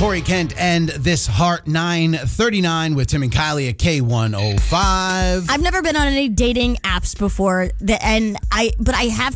Corey Kent and This Heart 939 with Tim and Kylie at K105. I've never been on any dating apps before, but I have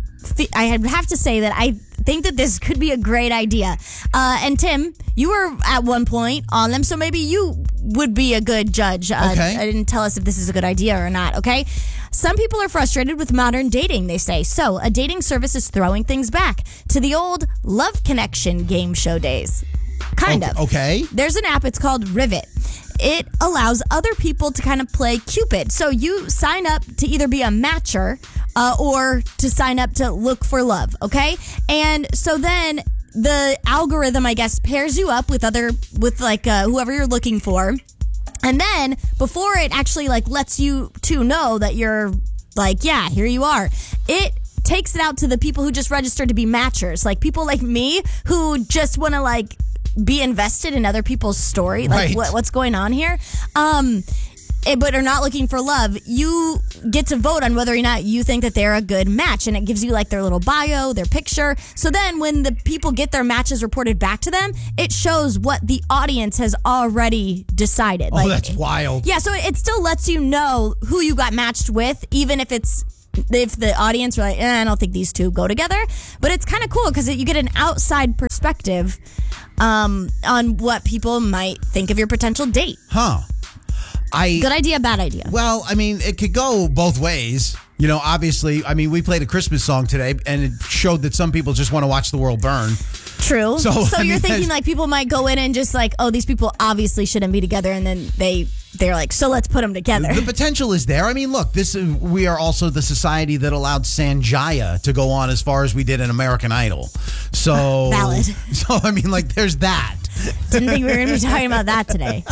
to say that I think that this could be a great idea. And Tim, you were at one point on them, so maybe you would be a good judge. Okay. I didn't tell us if this is a good idea or not, okay? Some people are frustrated with modern dating, they say. So, a dating service is throwing things back to the old Love Connection game show days. Kind of. Okay. There's an app, it's called Rivet. It allows other people to kind of play Cupid. So you sign up to either be a matcher or to sign up to look for love, okay? And so then the algorithm, I guess, pairs you up with whoever you're looking for. And then before it actually lets you two know that you're yeah, here you are, it takes it out to the people who just registered to be matchers, like people like me who just want to be invested in other people's story, right. What's going on here, but are not looking for love. You get to vote on whether or not you think that they're a good match, and it gives you their little bio, their picture. So then when the people get their matches reported back to them, it shows what the audience has already decided. Oh, that's wild. Yeah, so it still lets you know who you got matched with, even if the audience are I don't think these two go together. But it's kind of cool because you get an outside perspective on what people might think of your potential date. Huh. Good idea, bad idea. Well, I mean, it could go both ways. You know, obviously, I mean, we played a Christmas song today, and it showed that some people just want to watch the world burn. True. So you're thinking people might go in and just these people obviously shouldn't be together, and then they're so let's put them together. The potential is there. I mean, look, we are also the society that allowed Sanjaya to go on as far as we did in American Idol. So valid. So I mean, there's that. Didn't think we were going to be talking about that today.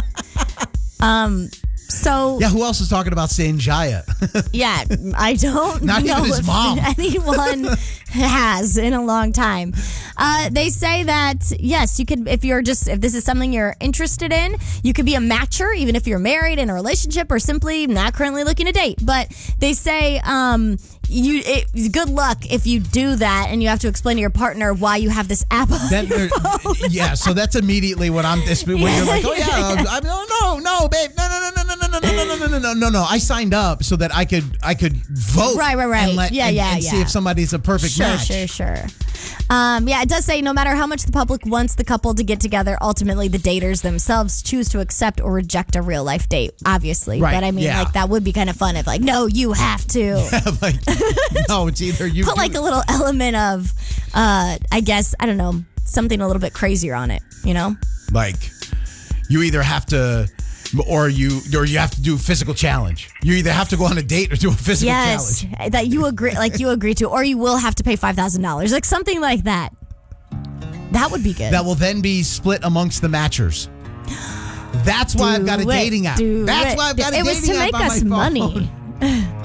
So yeah, who else is talking about Sanjaya? Yeah, I don't Not know even his if mom. anyone has in a long time. They say that yes, you could if this is something you're interested in, you could be a matcher even if you're married in a relationship or simply not currently looking to date. But they say good luck if you do that and you have to explain to your partner why you have this app on your phone. Yeah, so that's immediately what I'm. When you're like, oh yeah, no, babe, no. I signed up so that I could vote, right, and see if somebody's a perfect match. Sure. Yeah, it does say no matter how much the public wants the couple to get together, ultimately the daters themselves choose to accept or reject a real life date. Obviously, right, but I mean, that would be kind of fun if no, you have to. Yeah, no, it's either you put a little element of, I guess I don't know, something a little bit crazier on it. You know, you either have to. Or you have to do a physical challenge. You either have to go on a date or do a physical challenge. Yes, that you agree to, or you will have to pay $5,000, something like that. That would be good. That will then be split amongst the matchers. That's why I've got a dating app. That's why I've got a dating app on my phone. It was to make us money.